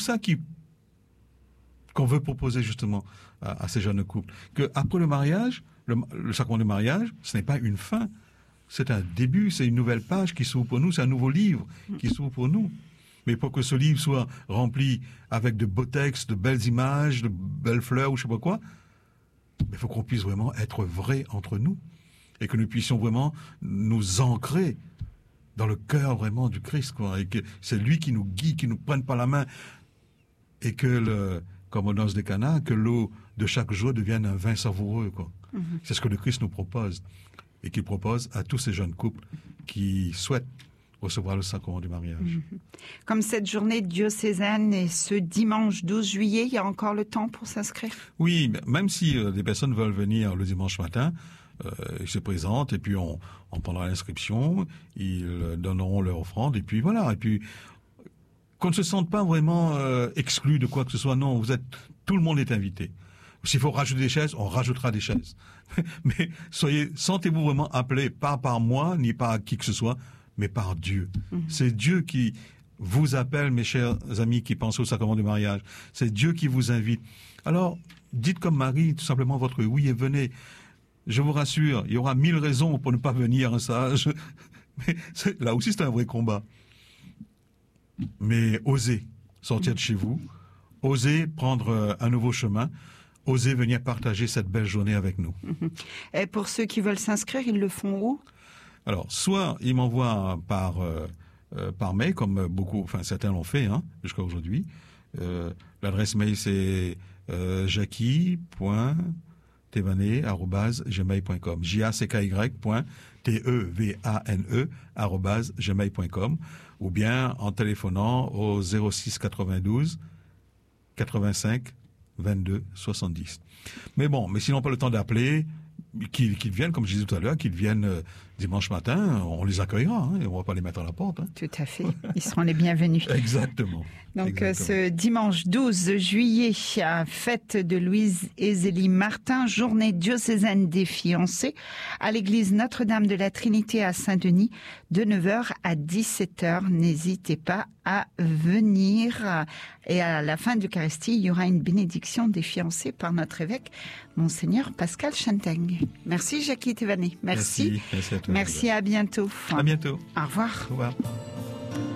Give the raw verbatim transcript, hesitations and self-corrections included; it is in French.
ça qui qu'on veut proposer justement à, à ces jeunes couples. Que après le mariage, le, le sacrement du mariage, ce n'est pas une fin, c'est un début, c'est une nouvelle page qui s'ouvre pour nous, c'est un nouveau livre qui s'ouvre pour nous. Mais pour que ce livre soit rempli avec de beaux textes, de belles images, de belles fleurs ou je sais pas quoi, il faut qu'on puisse vraiment être vrai entre nous et que nous puissions vraiment nous ancrer dans le cœur vraiment du Christ, quoi, et que c'est lui qui nous guide, qui nous prenne par la main, et que le, comme aux noces de Cana, que l'eau de chaque jour devienne un vin savoureux, quoi. Mm-hmm. C'est ce que le Christ nous propose, et qu'il propose à tous ces jeunes couples qui souhaitent recevoir le sacrement du mariage. Mm-hmm. Comme cette journée diocésaine et ce dimanche douze juillet, il y a encore le temps pour s'inscrire? Oui, même si euh, des personnes veulent venir le dimanche matin, Euh, ils se présentent et puis on, on prendra l'inscription, ils donneront leur offrande et puis voilà. Et puis qu'on ne se sente pas vraiment euh, exclu de quoi que ce soit. Non, vous êtes, tout le monde est invité. S'il faut rajouter des chaises, on rajoutera des chaises. Mais soyez, sentez-vous vraiment appelés, pas par moi ni par qui que ce soit, mais par Dieu. Mmh. C'est Dieu qui vous appelle, mes chers amis qui pensent au sacrement du mariage. C'est Dieu qui vous invite. Alors, dites comme Marie, tout simplement votre oui et venez. Je vous rassure, il y aura mille raisons pour ne pas venir, hein, ça. Je... Mais là aussi, c'est un vrai combat. Mais osez sortir de chez vous, osez prendre un nouveau chemin, osez venir partager cette belle journée avec nous. Et pour ceux qui veulent s'inscrire, ils le font où? Alors, soit ils m'envoient par euh, euh, par mail, comme beaucoup, enfin certains l'ont fait, hein, jusqu'à aujourd'hui. Euh, l'adresse mail c'est euh, jackie point tevane arobase gmail point com, j a c k y point t e v a n e arobase gmail point com, ou bien en téléphonant au zéro six quatre-vingt-douze quatre-vingt-cinq vingt-deux soixante-dix. Mais bon, mais sinon pas le temps d'appeler, qu'ils, qu'ils viennent, comme je disais tout à l'heure, qu'ils viennent euh, dimanche matin, on les accueillera, hein, et on va pas les mettre à la porte. Hein. Tout à fait, ils seront les bienvenus. Exactement. Donc Exactement. ce dimanche douze juillet, fête de Louise et Zélie Martin, journée diocésaine des fiancés, à l'église Notre-Dame de la Trinité à Saint-Denis, de neuf heures à dix-sept heures. N'hésitez pas à venir. Et à la fin de l'Eucharistie, il y aura une bénédiction des fiancés par notre évêque, Monseigneur Pascal Chanteng. Merci Jackie Thévenet. Merci. Merci, merci à toi. Merci, à bientôt. À bientôt. Au revoir. Au revoir.